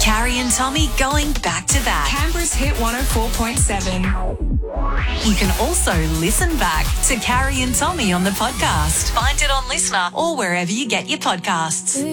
Carrie and Tommy going back to back. Canberra's Hit 104.7. You can also listen back to Carrie and Tommy on the podcast. Find it on Listener or wherever you get your podcasts.